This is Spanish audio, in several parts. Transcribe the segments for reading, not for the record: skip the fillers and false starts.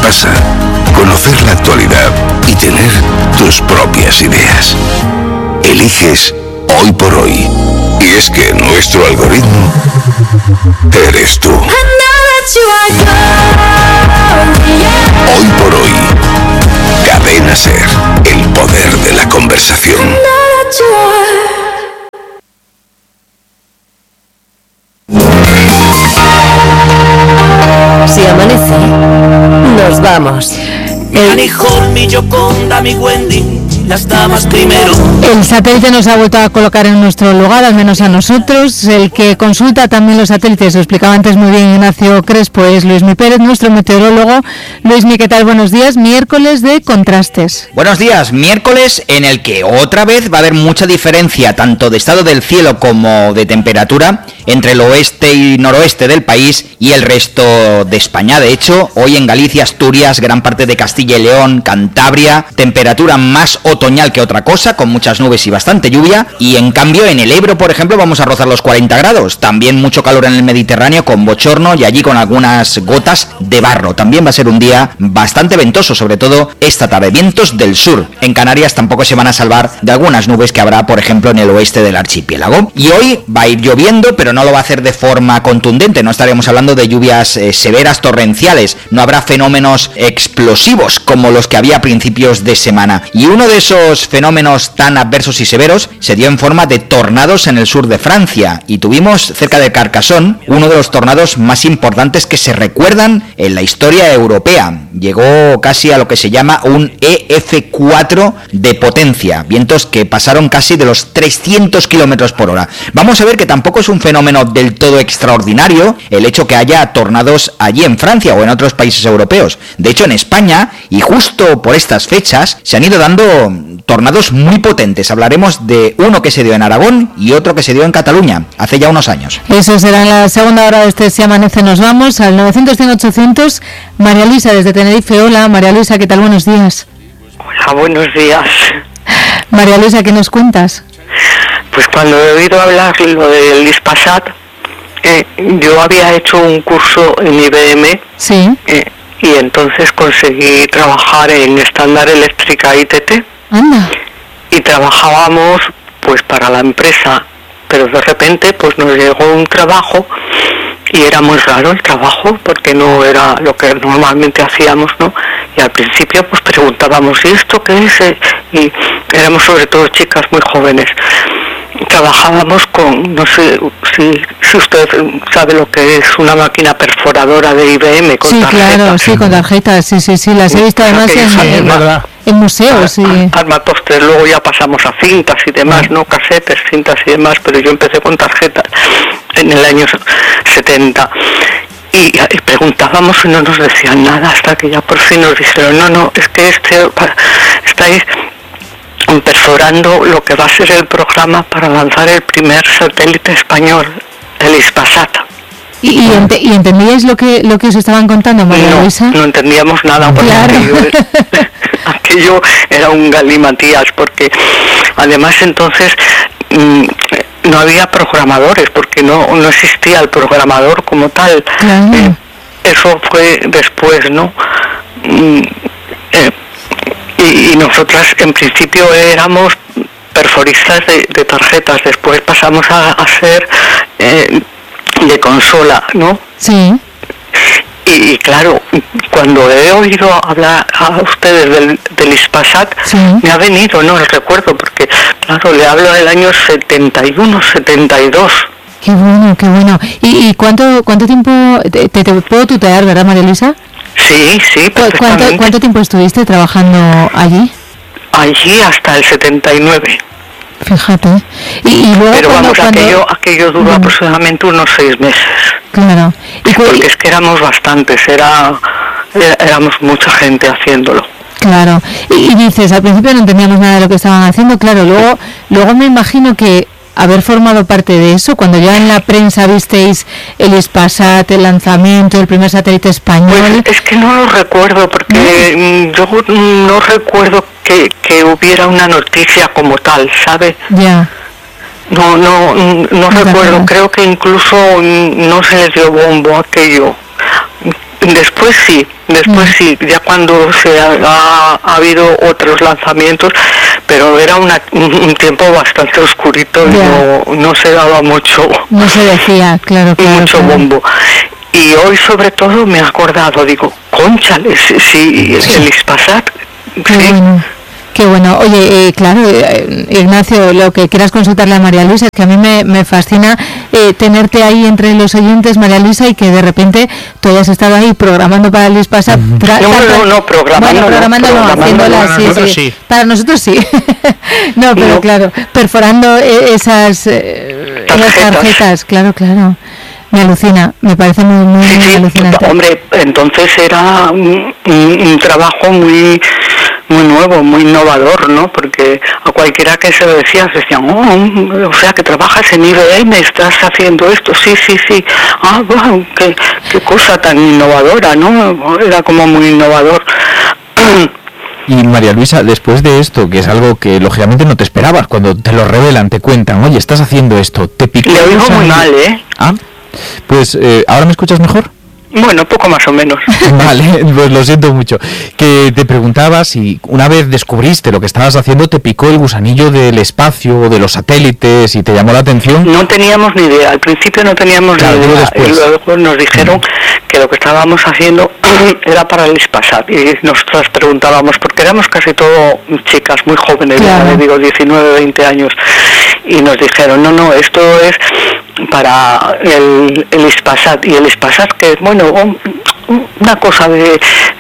pasa, conocer la actualidad y tener tus propias ideas. Eliges Hoy por Hoy. Y es que nuestro algoritmo eres tú. Hoy por Hoy. Cadena SER. El poder de la conversación. Si amanece, nos vamos. Mi Holmy, Yoconda, mi Wendy, las damas primero. El satélite nos ha vuelto a colocar en nuestro lugar, al menos a nosotros. El que consulta también los satélites, lo explicaba antes muy bien Ignacio Crespo, es Luismi Pérez, nuestro meteorólogo. Luismi, ¿qué tal? Buenos días. Miércoles de contrastes. Buenos días. Miércoles en el que otra vez va a haber mucha diferencia, tanto de estado del cielo como de temperatura, entre el oeste y noroeste del país y el resto de España. De hecho, hoy en Galicia, Asturias, gran parte de Castilla y León, Cantabria, temperatura más otoñal que otra cosa, con muchas nubes y bastante lluvia, y en cambio en el Ebro, por ejemplo, vamos a rozar los 40 grados, también mucho calor en el Mediterráneo, con bochorno y allí con algunas gotas de barro. También va a ser un día bastante ventoso, sobre todo esta tarde, vientos del sur. En Canarias tampoco se van a salvar de algunas nubes que habrá, por ejemplo, en el oeste del archipiélago. Y hoy va a ir lloviendo, pero no lo va a hacer de forma contundente, no estaremos hablando de lluvias severas, torrenciales, no habrá fenómenos explosivos como los que había a principios de semana. Y uno de esos fenómenos tan adversos y severos se dio en forma de tornados en el sur de Francia, y tuvimos cerca de Carcassonne uno de los tornados más importantes que se recuerdan en la historia europea. Llegó casi a lo que se llama un EF4 de potencia, vientos que pasaron casi de los 300 kilómetros por hora. Vamos a ver que tampoco es un fenómeno del todo extraordinario el hecho que haya tornados allí en Francia o en otros países europeos. De hecho, en España, y justo por estas fechas, se han ido dando tornados muy potentes. Hablaremos de uno que se dio en Aragón y otro que se dio en Cataluña hace ya unos años. Eso será en la segunda hora de este Si Amanece. Nos vamos al 900-100-800. María Luisa desde Tenerife. Hola, María Luisa, ¿qué tal? Buenos días. Hola, buenos días. María Luisa, ¿qué nos cuentas? Pues cuando he oído hablar lo del Ispasat, yo había hecho un curso en IBM. Sí. Y entonces conseguí trabajar en Estándar Eléctrica ITT. Anda. Y trabajábamos pues para la empresa, pero de repente pues nos llegó un trabajo y era muy raro el trabajo porque no era lo que normalmente hacíamos, ¿no? Y al principio pues preguntábamos, ¿y esto qué es? Y éramos sobre todo chicas muy jóvenes. Trabajábamos con, no sé si usted sabe lo que es una máquina perforadora de IBM con tarjetas. Sí, claro, sí, con tarjetas, sí, las he visto además en museos. Sí. Armatoster, luego ya pasamos a cintas y demás, ¿no? Casetes, cintas y demás, pero yo empecé con tarjetas en el año 70. Y preguntábamos y no nos decían nada, hasta que ya por fin nos dijeron, no, es que estáis perforando lo que va a ser el programa para lanzar el primer satélite español, el Ispasat. ¿Y entendíais lo que os estaban contando, María Luisa? No entendíamos nada, porque claro. aquello era un galimatías, porque además entonces no había programadores, porque no existía el programador como tal. Claro. Eso fue después, ¿no? Y nosotras en principio éramos perforistas de tarjetas, después pasamos a ser de consola, ¿no? Sí. Y claro, cuando he oído hablar a ustedes del Ispasat, sí, me ha venido, no el recuerdo, porque claro, le hablo del año 71, 72. Qué bueno. ¿Y cuánto tiempo te puedo tutear, verdad, María Luisa? Sí, ¿Cuánto tiempo estuviste trabajando allí? Allí hasta el 79. Fíjate. Y luego pero vamos, aquello duró aproximadamente unos 6 meses. Claro. Porque es que éramos bastantes, éramos mucha gente haciéndolo. Claro. Y dices, al principio no entendíamos nada de lo que estaban haciendo, claro, luego me imagino que haber formado parte de eso, cuando ya en la prensa visteis el Ispasat, el lanzamiento, el primer satélite español. Pues es que no lo recuerdo, porque yo no recuerdo que hubiera una noticia como tal, ¿sabe? Ya. No recuerdo, creo que incluso no se les dio bombo aquello. Después sí, ya cuando ha habido otros lanzamientos, pero era un tiempo bastante oscurito y no se daba mucho. No se decía, claro. Mucho bombo. Y hoy sobre todo me he acordado, digo, cónchales, sí, el Ispasat. Qué bueno. Oye, claro, Ignacio, lo que quieras consultarle a María Luisa, es que a mí me fascina tenerte ahí entre los oyentes, María Luisa, y que de repente tú hayas estado ahí programando para el Ispasat. Programando no, haciéndola, sí. Para nosotros sí. No, pero claro, perforando esas tarjetas, claro. Me alucina, me parece muy alucinante. Hombre, entonces era un trabajo muy nuevo, muy innovador, ¿no? Porque a cualquiera que se lo decían, se decían, o sea, que trabajas en IBM, estás haciendo esto, sí. Wow, qué cosa tan innovadora, ¿no? Era como muy innovador. Y María Luisa, después de esto, que es algo que lógicamente no te esperabas, cuando te lo revelan, te cuentan, oye, estás haciendo esto, te picó. Le oigo muy mal, ¿eh? Pues, ¿ahora me escuchas mejor? Bueno, poco más o menos. Vale, pues lo siento mucho. Que te preguntaba si una vez descubriste lo que estabas haciendo, te picó el gusanillo del espacio o de los satélites y te llamó la atención. No teníamos ni idea, al principio no teníamos ni idea. Y luego nos dijeron que lo que estábamos haciendo era para el Ispasat. Y nosotras preguntábamos, porque éramos casi todo chicas muy jóvenes, ya digo, 19, 20 años. Y nos dijeron, no, esto es para el Ispasat. Y el Ispasat, que es, bueno, una cosa del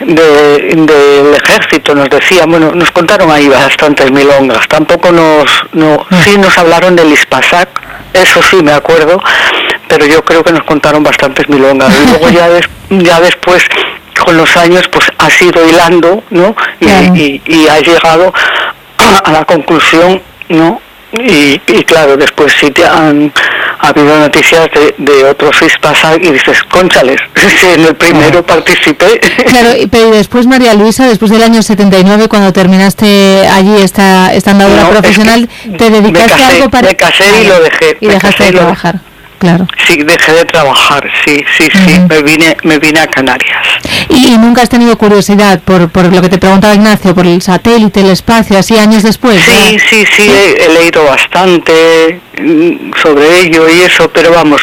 ejército, nos decían, bueno, nos contaron ahí bastantes milongas, tampoco sí nos hablaron del Ispasat, eso sí me acuerdo, pero yo creo que nos contaron bastantes milongas, y luego ya después, con los años, pues has ido hilando, ¿no? Y has llegado a la conclusión, ¿no? Y claro, después sí te han habido noticias de otros Ispasat y dices, cónchales, si en el primero participé. Claro, pero después, María Luisa, después del año 79, cuando terminaste allí esta andadura profesional, ¿te dedicaste a algo para...? Me casé y lo dejé. Y dejaste de trabajar. Claro. Sí, dejé de trabajar, sí, me vine a Canarias. ¿Y nunca has tenido curiosidad por lo que te preguntaba Ignacio, por el satélite, el espacio, así años después? Sí, he leído bastante sobre ello y eso, pero vamos,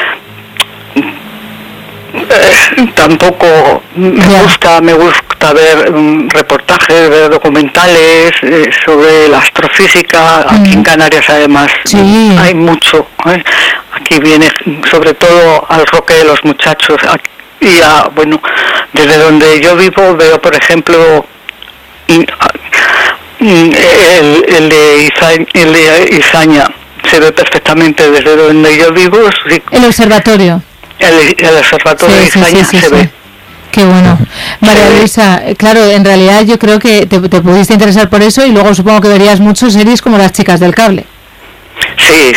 tampoco me gusta ver reportajes, ver documentales sobre la astrofísica. Aquí en Canarias además hay mucho. Aquí viene sobre todo al Roque de los Muchachos. Y bueno, desde donde yo vivo veo, por ejemplo, el de Izaña. Se ve perfectamente desde donde yo vivo. Sí. El observatorio. El observatorio de Izaña se ve. Qué bueno. María Luisa, claro, en realidad yo creo que te pudiste interesar por eso y luego supongo que verías muchas series como Las Chicas del Cable. Sí.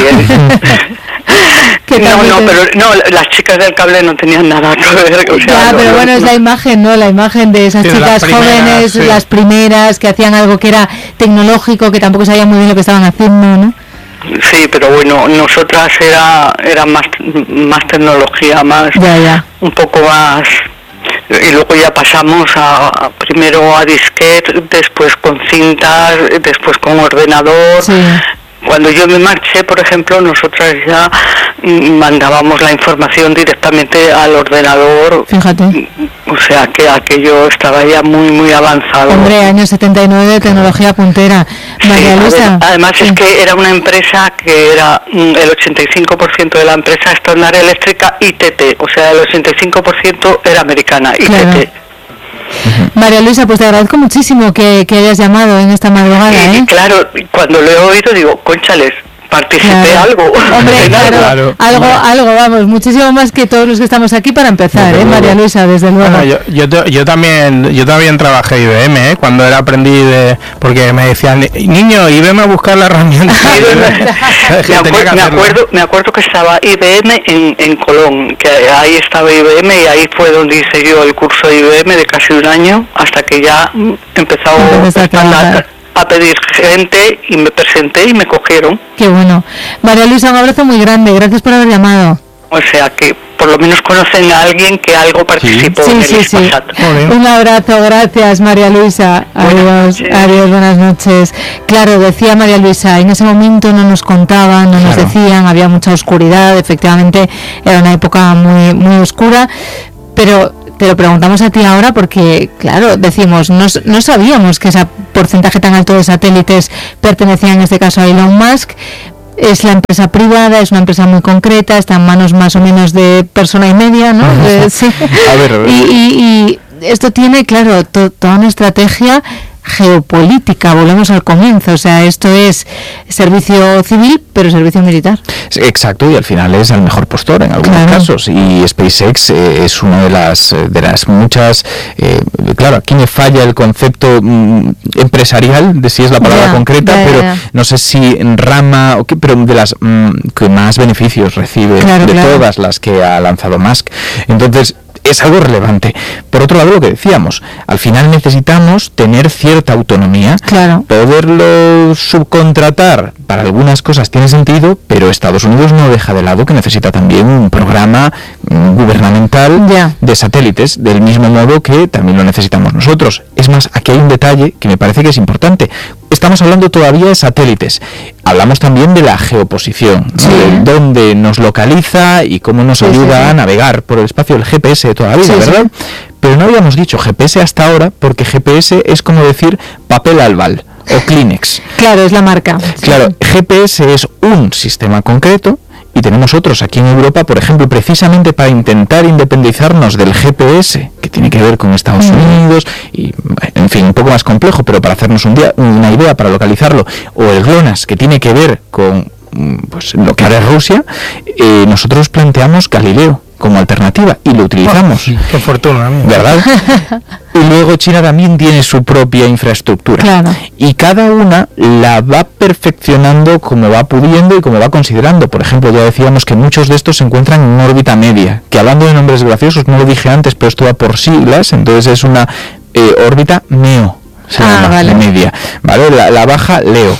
Pero Las Chicas del Cable no tenían nada que ver. O sea, pero bueno, es la imagen, ¿no? La imagen de esas chicas jóvenes, las primeras, que hacían algo que era tecnológico, que tampoco sabían muy bien lo que estaban haciendo, ¿no? Sí, pero bueno, nosotras era más tecnología, un poco más, y luego ya pasamos primero a disquete, después con cintas, después con ordenador. Sí. Cuando yo me marché, por ejemplo, nosotras ya mandábamos la información directamente al ordenador. Fíjate. O sea que aquello estaba ya muy avanzado. Hombre, año 79, tecnología puntera. María Luisa. Además es que era una empresa que era el 85% de la empresa Standard Eléctrica ITT. O sea, el 85% era americana, ITT. Claro. María Luisa, pues te agradezco muchísimo que hayas llamado en esta madrugada, Claro, cuando lo he oído digo, cónchales, participé algo. Hombre, claro. Algo, vamos, muchísimo más que todos los que estamos aquí para empezar, María Luisa, desde luego. Bueno, yo también trabajé IBM, cuando era aprendiz porque me decían, niño, IBM a buscar la herramienta. me acuerdo que estaba IBM en Colón, que ahí estaba IBM y ahí fue donde hice yo el curso de IBM de casi un año, hasta que ya empezó a pedir gente y me presenté y me cogieron. Qué bueno. María Luisa, un abrazo muy grande, gracias por haber llamado. O sea que por lo menos conocen a alguien que algo participó en el Hispasat. Un abrazo, gracias María Luisa. Adiós, buenas noches. Claro, decía María Luisa, en ese momento no nos contaban, no nos decían, había mucha oscuridad, efectivamente era una época muy, muy oscura, pero te lo preguntamos a ti ahora porque, claro, decimos, no sabíamos que ese porcentaje tan alto de satélites pertenecía en este caso a Elon Musk. Es la empresa privada, es una empresa muy concreta, está en manos más o menos de persona y media, ¿no? Sí. A ver. Y esto tiene, claro, toda una estrategia geopolítica, volvemos al comienzo, o sea, esto es servicio civil, pero servicio militar. Exacto, y al final es el mejor postor en algunos casos, y SpaceX es una de las muchas, claro, aquí me falla el concepto empresarial, de si es la palabra concreta, pero no sé si rama, o qué, pero de las que más beneficios recibe todas las que ha lanzado Musk. Entonces, es algo relevante. Por otro lado, lo que decíamos, al final necesitamos tener cierta autonomía, poderlo subcontratar para algunas cosas tiene sentido, pero Estados Unidos no deja de lado que necesita también un programa gubernamental de satélites, del mismo modo que también lo necesitamos nosotros. Es más, aquí hay un detalle que me parece que es importante. Estamos hablando todavía de satélites, hablamos también de la geoposición, ¿no? De dónde nos localiza y cómo nos ayuda a navegar por el espacio, el GPS de toda la vida, ¿verdad? Pero no habíamos dicho GPS hasta ahora, porque GPS es como decir papel albal o Kleenex. Claro, es la marca. Claro, GPS es un sistema concreto, y tenemos otros aquí en Europa, por ejemplo, precisamente para intentar independizarnos del GPS, que tiene que ver con Estados Unidos, y en fin, un poco más complejo, pero para hacernos una idea, para localizarlo, o el GLONASS, que tiene que ver con pues lo que ahora es Rusia, nosotros planteamos Galileo como alternativa y lo utilizamos. Qué fortuna, ¿verdad? Y luego China también tiene su propia infraestructura, y cada una la va perfeccionando como va pudiendo y como va considerando. Por ejemplo, ya decíamos que muchos de estos se encuentran en órbita media, que hablando de nombres graciosos, no lo dije antes, pero esto va por siglas, entonces es una órbita MEO. La media, ¿vale? La baja, Leo.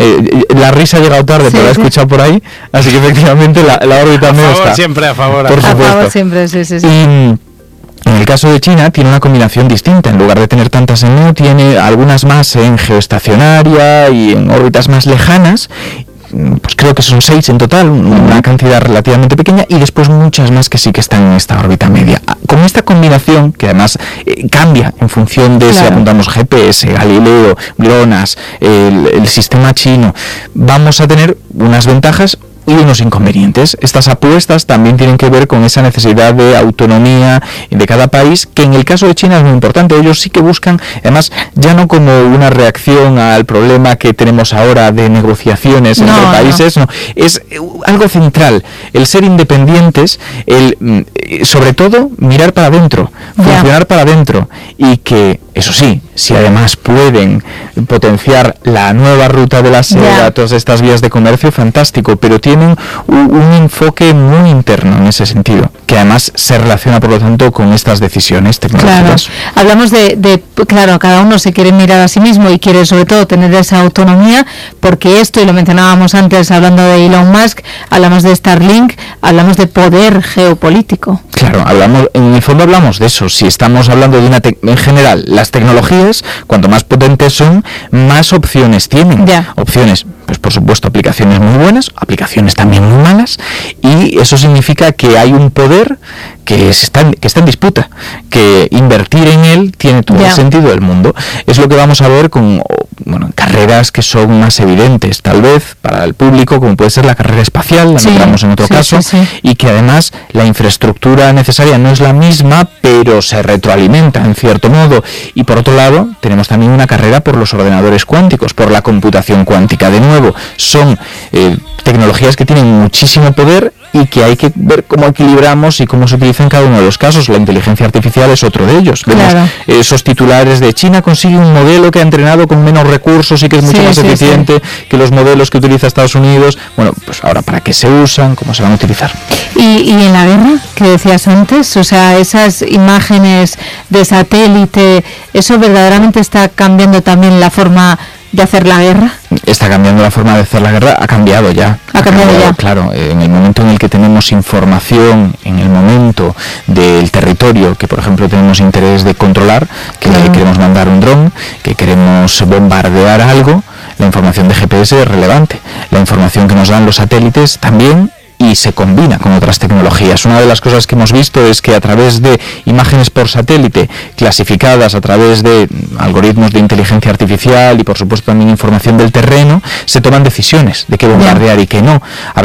La risa ha llegado tarde, pero la he escuchado por ahí, así que efectivamente la órbita MEO está. Siempre a favor. Por supuesto. A favor siempre, sí. Y en el caso de China tiene una combinación distinta. En lugar de tener tantas en MEO, tiene algunas más en geoestacionaria y en órbitas más lejanas. Pues creo que son 6 en total, una cantidad relativamente pequeña, y después muchas más que sí que están en esta órbita media. Con esta combinación, que además cambia en función de si apuntamos GPS, Galileo, GLONASS, el sistema chino, vamos a tener unas ventajas y unos inconvenientes. Estas apuestas también tienen que ver con esa necesidad de autonomía de cada país, que en el caso de China es muy importante. Ellos sí que buscan, además, ya no como una reacción al problema que tenemos ahora de negociaciones entre países, no, es algo central, el ser independientes, el sobre todo mirar para adentro, funcionar para adentro, y que, eso sí, si además pueden potenciar la nueva ruta de la seda, todas estas vías de comercio, fantástico, pero tienen un enfoque muy interno en ese sentido, que además se relaciona, por lo tanto, con estas decisiones tecnológicas. Claro, hablamos claro, cada uno se quiere mirar a sí mismo y quiere sobre todo tener esa autonomía, porque esto, y lo mencionábamos antes hablando de Elon Musk, hablamos de Starlink, hablamos de poder geopolítico. Claro, en el fondo hablamos de eso. Si estamos hablando de en general, las tecnologías, cuanto más potentes son, más opciones tienen. Opciones, pues por supuesto, aplicaciones muy buenas, aplicaciones también muy malas, y eso significa que hay un poder que está en disputa, que invertir en él tiene todo el sentido del mundo. Es lo que vamos a ver con carreras que son más evidentes, tal vez, para el público, como puede ser la carrera espacial, la nombramos en otro caso, y que además la infraestructura necesaria no es la misma, pero se retroalimenta en cierto modo. Y por otro lado, tenemos también una carrera por los ordenadores cuánticos, por la computación cuántica. De nuevo, son tecnologías que tienen muchísimo poder y que hay que ver cómo equilibramos y cómo se utiliza en cada uno de los casos. La inteligencia artificial es otro de ellos. Vemos esos titulares de China consigue un modelo que ha entrenado con menos recursos y que es mucho más eficiente que los modelos que utiliza Estados Unidos. Bueno, pues ahora, ¿para qué se usan? ¿Cómo se van a utilizar? Y en la guerra, que decías antes, o sea, esas imágenes de satélite, ¿eso verdaderamente está cambiando también la forma de hacer la guerra? Está cambiando la forma de hacer la guerra, ha cambiado ya. Ha cambiado ya. Claro, en el momento en el que tenemos información, en el momento del territorio que, por ejemplo, tenemos interés de controlar, que queremos mandar un dron, que queremos bombardear algo, la información de GPS es relevante. La información que nos dan los satélites también, y se combina con otras tecnologías. Una de las cosas que hemos visto es que a través de imágenes por satélite clasificadas a través de algoritmos de inteligencia artificial y por supuesto también información del terreno, se toman decisiones de qué bombardear y qué no.